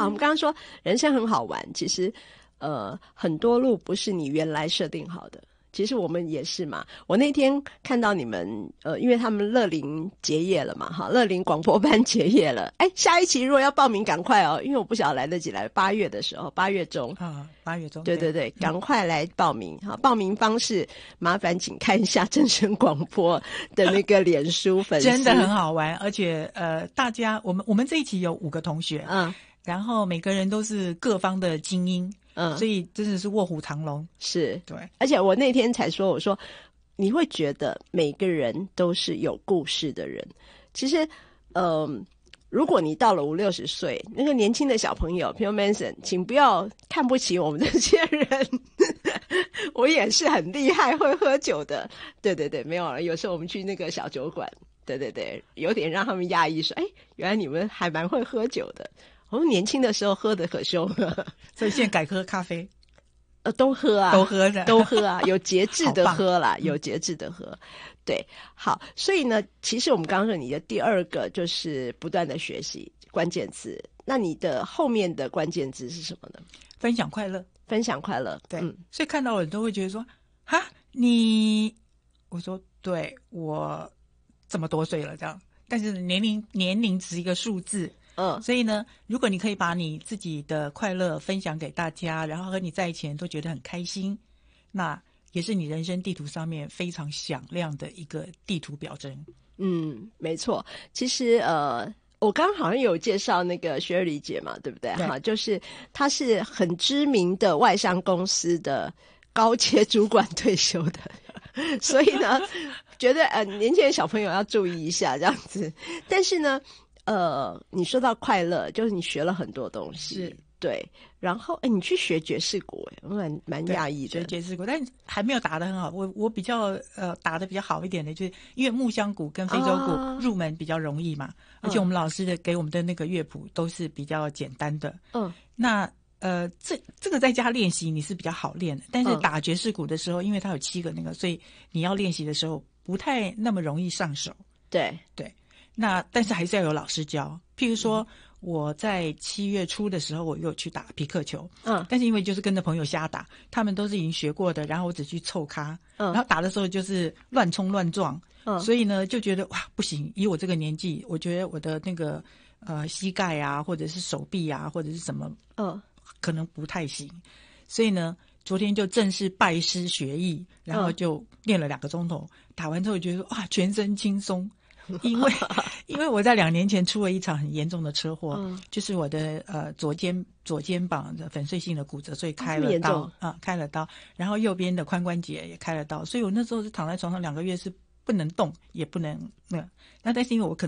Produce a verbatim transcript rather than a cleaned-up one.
好，我们刚刚说人生很好玩，其实呃很多路不是你原来设定好的。其实我们也是嘛，我那天看到你们，呃，因为他们乐龄结业了嘛，哈，乐龄广播班结业了，哎，下一期如果要报名，赶快哦，因为我不晓得来得及来，八月的时候，八月中啊，八月中， 对对对，赶快来报名哈、嗯！报名方式麻烦请看一下正声广播的那个脸书粉丝， 真的很好玩，而且呃，大家我们我们这一期有五个同学，嗯，然后每个人都是各方的精英。嗯，所以真的是卧虎藏龙， 是对。 而且我那天才说，我说你会觉得每个人都是有故事的人。其实，呃，如果你到了五六十岁，那个年轻的小朋友，譬如 Manson， 请不要看不起我们这些人。我也是很厉害，会喝酒的。对对对，没有了。有时候我们去那个小酒馆，对对对，有点让他们讶异，说：“哎，原来你们还蛮会喝酒的。”我们年轻的时候喝得可凶了， 所以现在改喝咖啡， 呃，都喝啊， 都喝的， 都喝啊，有节制的喝啦，有节制的喝。对，好，所以呢，其实我们刚刚说你的第二个就是不断的学习关键词，那你的后面的关键字是什么呢？ 分享快乐， 分享快乐， 对， 嗯， 所以看到人都会觉得说，哈，你，我说对，我这么多岁了这样，但是年龄年龄只是一个数字。嗯，所以呢，如果你可以把你自己的快乐分享给大家，然后和你在一起人都觉得很开心，那也是你人生地图上面非常响亮的一个地图表征。 嗯，没错。其实呃，我刚刚好像有介绍那个雪儿理姐嘛，对不对？哈，就是她是很知名的外商公司的高阶主管退休的。所以呢，觉得呃年轻的小朋友要注意一下这样子。但是呢。呃，你说到快乐，就是你学了很多东西， 是对。然后，哎，你去学爵士鼓，哎，我蛮蛮讶异的。 学爵士鼓，但还没有打得很好。我我比较呃打得比较好一点的，就是因为木箱鼓跟非洲鼓入门比较容易嘛，啊、而且我们老师的给我们的那个乐谱都是比较简单的。嗯，那呃，这这个在家练习你是比较好练的，但是打爵士鼓的时候，因为它有七个那个，所以你要练习的时候不太那么容易上手。 对对。那但是还是要有老师教，譬如说我在七月初的时候，我又去打皮克球，嗯，但是因为就是跟着朋友瞎打，他们都是已经学过的，然后我只去凑咖，嗯，然后打的时候就是乱冲乱撞，嗯，所以呢就觉得哇不行，以我这个年纪，我觉得我的那个呃膝盖啊，或者是手臂啊，或者是什么，嗯，可能不太行，所以呢。昨天就正式拜师学艺，然后就练了两个钟头，打完之后觉得哇全身轻松。因为因为我在两年前出了一场很严重的车祸，嗯、就是我的呃左肩左肩膀的粉碎性的骨折，所以开了刀啊、呃，开了刀，然后右边的髋关节也开了刀，所以我那时候是躺在床上两个月是不能动，也不能那、呃、那但是因为我可能。